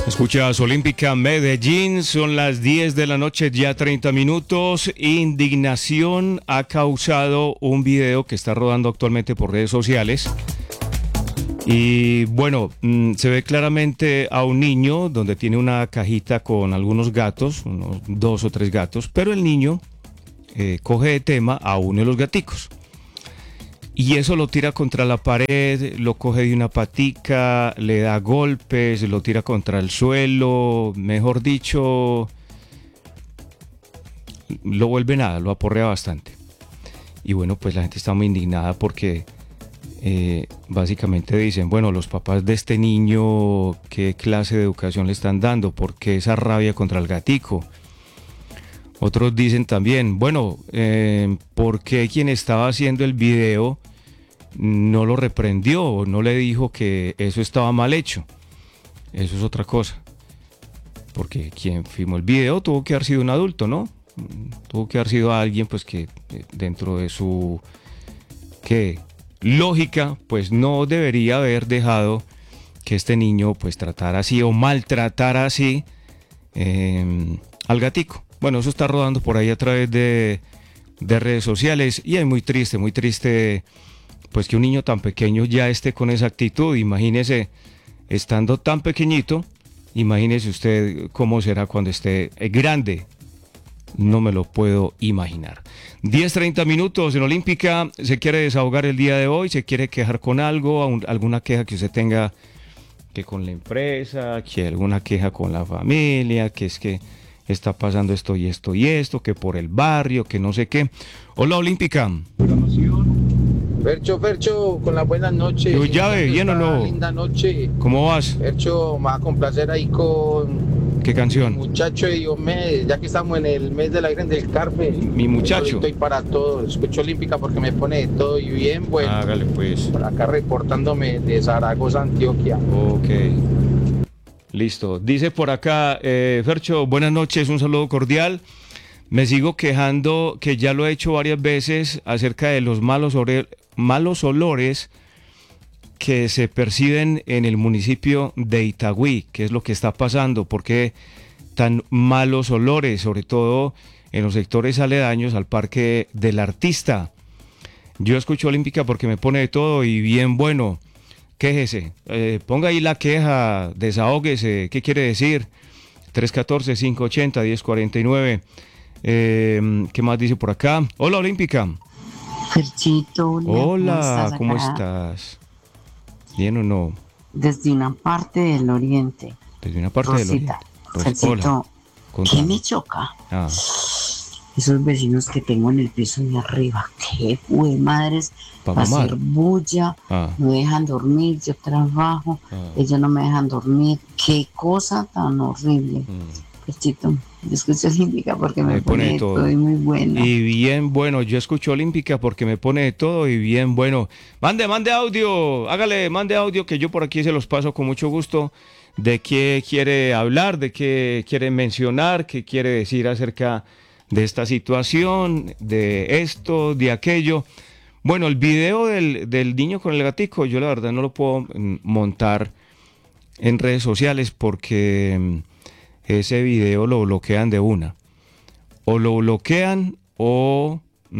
Escuchas Olímpica Medellín, son las 10 de la noche, ya 30 minutos. Indignación ha causado un video que está rodando actualmente por redes sociales. Y bueno, se ve claramente a un niño donde tiene una cajita con algunos gatos, unos 2 o 3 gatos, pero el niño coge de tema a uno de los gaticos. Y eso lo tira contra la pared, lo coge de una patica, le da golpes, lo tira contra el suelo, mejor dicho, lo vuelve nada, lo aporrea bastante. Y bueno, pues la gente está muy indignada porque básicamente dicen, bueno, los papás de este niño, ¿qué clase de educación le están dando? ¿Por qué esa rabia contra el gatico? Otros dicen también, bueno, ¿por qué quien estaba haciendo el video no lo reprendió o no le dijo que eso estaba mal hecho? Eso es otra cosa. Porque quien filmó el video tuvo que haber sido un adulto, ¿no? Tuvo que haber sido alguien pues que dentro de su lógica pues no debería haber dejado que este niño pues tratara así o maltratara así al gatico. Bueno, eso está rodando por ahí a través de redes sociales y es muy triste pues que un niño tan pequeño ya esté con esa actitud. Imagínese, estando tan pequeñito, imagínese usted cómo será cuando esté grande. No me lo puedo imaginar. 10:30 minutos en Olímpica. ¿Se quiere desahogar el día de hoy? ¿Se quiere quejar con algo? ¿Alguna queja que usted tenga que con la empresa? ¿Que alguna queja con la familia? Que es que está pasando esto y esto y esto, que por el barrio, que no sé qué. Hola Olímpica. Fercho, con las buenas noches. Yo llave, ¿bien o no? Linda noche. ¿Cómo vas? Fercho, me va a complacer ahí con... ¿Qué canción? Muchacho de Diomedes, ya que estamos en el mes de la Virgen del Carmen. Mi muchacho. Estoy para todo. Escucho Olímpica porque me pone de todo y bien bueno. Hágale pues. Por acá reportándome de Zaragoza, Antioquia. Ok. Listo. Dice por acá, Fercho, buenas noches, un saludo cordial. Me sigo quejando, que ya lo he hecho varias veces, acerca de los malos olores que se perciben en el municipio de Itagüí. ¿Qué es lo que está pasando? ¿Por qué tan malos olores? Sobre todo en los sectores aledaños al Parque del Artista. Yo escucho Olímpica porque me pone de todo y bien bueno. Quéjese, ponga ahí la queja, desahóguese. ¿Qué quiere decir? 314-580-1049. ¿Qué más dice por acá? Hola Olímpica. Ferchito, hola, ¿cómo estás? ¿Bien o no? Desde una parte del oriente. Desde una parte Rosita, del oriente. Ferchito, ¿qué me choca? Esos vecinos que tengo en el piso de arriba, qué fue madres, para hacer bulla, no dejan dormir, yo trabajo, ellos no me dejan dormir, qué cosa tan horrible. Ferchito, yo escucho Olímpica porque me pone de todo y muy bueno. Y bien bueno, yo escucho Olímpica porque me pone de todo y bien bueno. Mande audio, mande audio que yo por aquí se los paso con mucho gusto. ¿De qué quiere hablar? ¿De qué quiere mencionar? ¿Qué quiere decir acerca de esta situación? ¿De esto? ¿De aquello? Bueno, el video del niño con el gatico, yo la verdad no lo puedo montar en redes sociales porque ese video lo bloquean de una. O lo bloquean o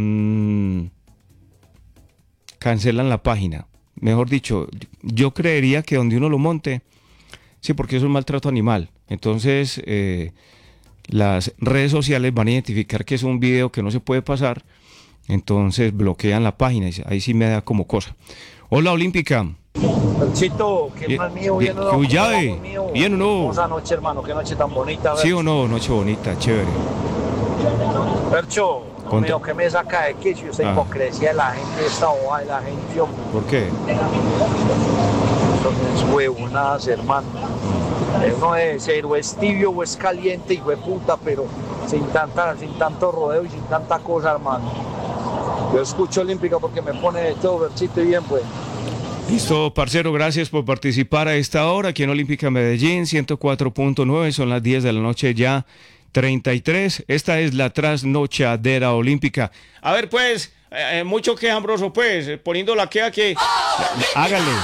cancelan la página. Mejor dicho, yo creería que donde uno lo monte, sí, porque es un maltrato animal. Entonces, las redes sociales van a identificar que es un video que no se puede pasar, entonces bloquean la página. Ahí sí me da como cosa. Hola Olímpica. Ferchito, ¿qué más mío? ¿Bien o no? Llave, ¿bien o no? Hermosa noche, hermano, qué noche tan bonita. ¿Sí o no? Noche bonita, chévere. Fercho, mío, ¿qué me saca de quicio? Esa hipocresía de la gente, esta boba de la gente, hombre. ¿Por qué? Son huevonadas, hermano. Uno debe ser o es tibio o es caliente, hijo de puta, pero sin tanto rodeo y sin tanta cosa, hermano. Yo escucho Olímpica porque me pone de todo, Ferchito, y bien, pues. Listo, parcero, gracias por participar a esta hora aquí en Olímpica Medellín, 104.9, son las 10 de la noche ya, 33. Esta es la trasnochadera olímpica. A ver, pues, mucho quejambroso, pues, poniendo la queja que... Hágale.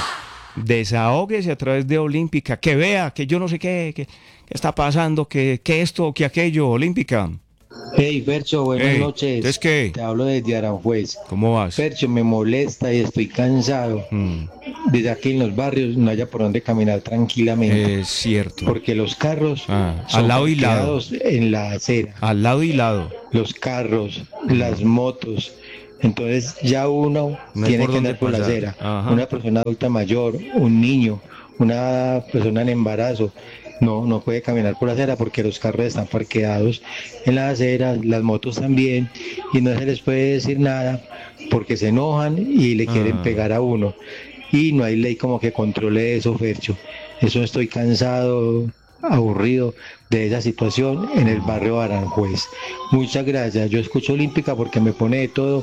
Desahóguese a través de Olímpica, que vea, que yo no sé qué está pasando, que esto, que aquello, Olímpica. Hey, Fercho, buenas noches. ¿Es qué? Te hablo desde Aranjuez. ¿Cómo vas? Fercho, me molesta y estoy cansado. Desde aquí en los barrios no haya por dónde caminar tranquilamente. Es cierto. Porque los carros son al lado y lado. En la acera. Al lado y lado. Los carros, las motos. Entonces ya uno tiene que andar por la acera. Una persona adulta mayor, un niño, una persona en embarazo. No puede caminar por la acera porque los carros están parqueados en la acera, las motos también, y no se les puede decir nada porque se enojan y le quieren pegar a uno. Y no hay ley como que controle eso, Fercho. Eso estoy cansado, aburrido de esa situación en el barrio Aranjuez. Muchas gracias. Yo escucho Olímpica porque me pone de todo